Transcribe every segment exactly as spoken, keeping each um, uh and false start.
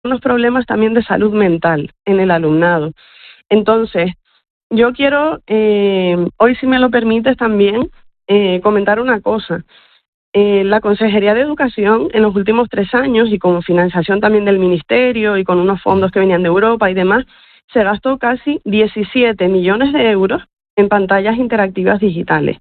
unos problemas también de salud mental en el alumnado. Entonces, yo quiero, eh, hoy si me lo permites también, eh, comentar una cosa. Eh, la Consejería de Educación en los últimos tres años y con financiación también del Ministerio y con unos fondos que venían de Europa y demás, se gastó casi diecisiete millones de euros en pantallas interactivas digitales.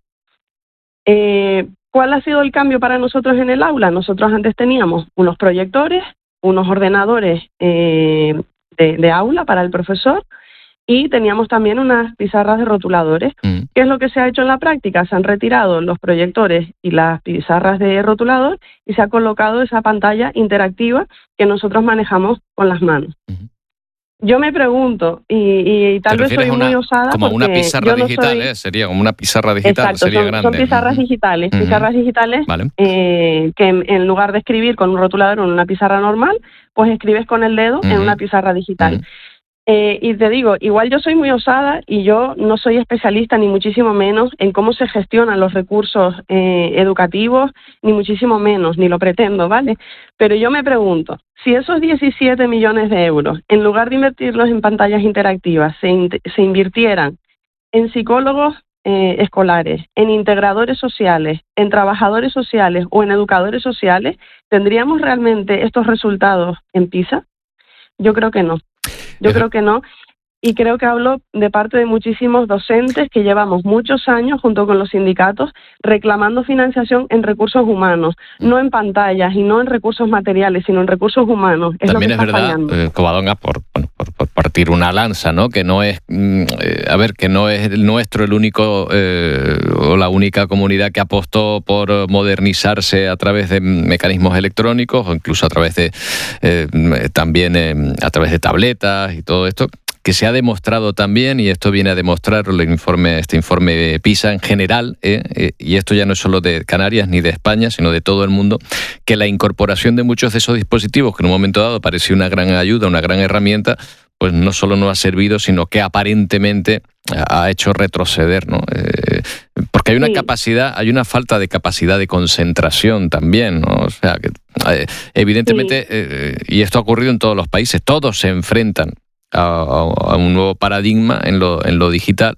Eh, ¿Cuál ha sido el cambio para nosotros en el aula? Nosotros antes teníamos unos proyectores, unos ordenadores eh, de, de aula para el profesor, y teníamos también unas pizarras de rotuladores. Mm. ¿Qué es lo que se ha hecho en la práctica? Se han retirado los proyectores y las pizarras de rotulador y se ha colocado esa pantalla interactiva que nosotros manejamos con las manos. Mm. Yo me pregunto, y, y, y tal vez soy una, muy osada, como una pizarra no digital, soy... ¿eh? Sería como una pizarra digital. Exacto, sería son, grande. son pizarras uh-huh. digitales, uh-huh. pizarras digitales vale. eh, que en, en lugar de escribir con un rotulador o en una pizarra normal, pues escribes con el dedo uh-huh. en una pizarra digital. Uh-huh. Eh, y te digo, igual yo soy muy osada y yo no soy especialista ni muchísimo menos en cómo se gestionan los recursos eh, educativos, ni muchísimo menos, ni lo pretendo, ¿vale? Pero yo me pregunto, si esos diecisiete millones de euros, en lugar de invertirlos en pantallas interactivas, se, in- se invirtieran en psicólogos eh, escolares, en integradores sociales, en trabajadores sociales o en educadores sociales, ¿tendríamos realmente estos resultados en PISA? Yo creo que no. Yo creo que no, y creo que hablo de parte de muchísimos docentes que llevamos muchos años junto con los sindicatos reclamando financiación en recursos humanos, no en pantallas y no en recursos materiales, sino en recursos humanos. Es También lo que es está verdad, fallando. eh, Covadonga, por, bueno, por, por partir una lanza, ¿no? Que no es, mm, eh, a ver, que no es el nuestro el único eh, o la única comunidad que apostó por modernizarse a través de mecanismos electrónicos o incluso a través de eh, también eh, a través de tabletas y todo esto, que se ha demostrado también, y esto viene a demostrar el informe, este informe PISA en general, eh, eh, y esto ya no es solo de Canarias ni de España, sino de todo el mundo, que la incorporación de muchos de esos dispositivos, que en un momento dado parecía una gran ayuda, una gran herramienta, pues no solo no ha servido, sino que aparentemente ha hecho retroceder, ¿no? Eh, porque hay una sí. capacidad, hay una falta de capacidad de concentración también, ¿no? O sea, que eh, evidentemente, sí. eh, y esto ha ocurrido en todos los países, todos se enfrentan A, a un nuevo paradigma en lo, en lo digital.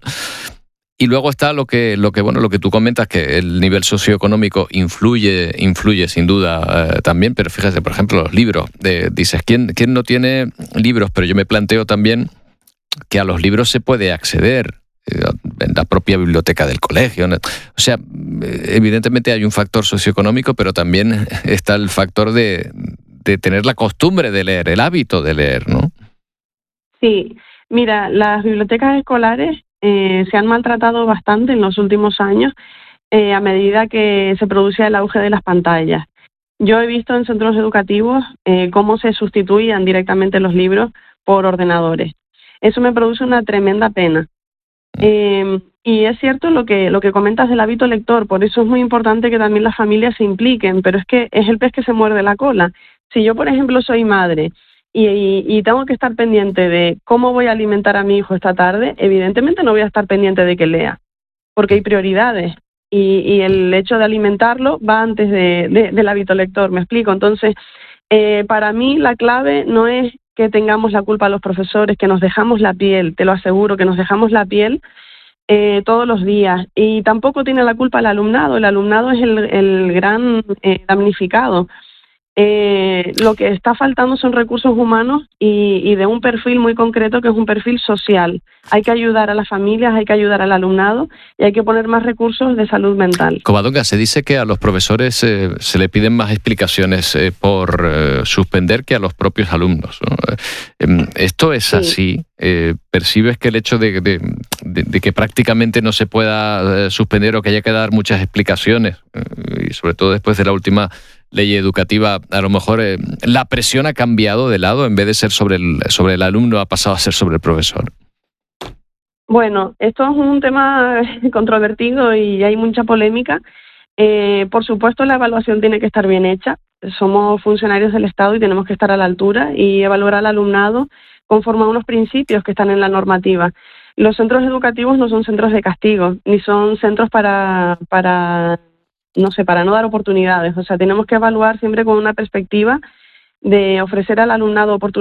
Y luego está lo que, lo que, bueno, lo que tú comentas, que el nivel socioeconómico influye, influye sin duda eh, también, pero fíjate, por ejemplo, los libros. Eh, dices, ¿quién, ¿quién no tiene libros? Pero yo me planteo también que a los libros se puede acceder eh, en la propia biblioteca del colegio, ¿no? O sea, evidentemente hay un factor socioeconómico, pero también está el factor de, de tener la costumbre de leer, el hábito de leer, ¿no? Sí, mira, las bibliotecas escolares eh, se han maltratado bastante en los últimos años eh, a medida que se producía el auge de las pantallas. Yo he visto en centros educativos eh, cómo se sustituían directamente los libros por ordenadores. Eso me produce una tremenda pena. Eh, y es cierto lo que, lo que comentas del hábito lector, por eso es muy importante que también las familias se impliquen, pero es que es el pez que se muerde la cola. Si yo, por ejemplo, soy madre Y, y, y tengo que estar pendiente de cómo voy a alimentar a mi hijo esta tarde, evidentemente no voy a estar pendiente de que lea, porque hay prioridades y, y el hecho de alimentarlo va antes de, de, del hábito lector, ¿me explico? Entonces, eh, para mí la clave no es que tengamos la culpa a los profesores, que nos dejamos la piel, te lo aseguro, que nos dejamos la piel eh, todos los días, y tampoco tiene la culpa el alumnado, el alumnado es el, el gran eh, damnificado. Eh, lo que está faltando son recursos humanos y, y de un perfil muy concreto, que es un perfil social. Hay que ayudar a las familias, hay que ayudar al alumnado y hay que poner más recursos de salud mental. Covadonga, se dice que a los profesores eh, se le piden más explicaciones eh, por eh, suspender que a los propios alumnos, ¿no? Eh, ¿Esto es sí. así? Eh, ¿Percibes que el hecho de, de, de, de que prácticamente no se pueda eh, suspender o que haya que dar muchas explicaciones, eh, y sobre todo después de la última ley educativa, a lo mejor eh, la presión ha cambiado de lado, en vez de ser sobre el, sobre el alumno, ha pasado a ser sobre el profesor? Bueno, esto es un tema controvertido y hay mucha polémica. Eh, por supuesto, la evaluación tiene que estar bien hecha. Somos funcionarios del Estado y tenemos que estar a la altura y evaluar al alumnado conforme a unos principios que están en la normativa. Los centros educativos no son centros de castigo, ni son centros para... para no sé, para no dar oportunidades. O sea, tenemos que evaluar siempre con una perspectiva de ofrecer al alumnado oportunidades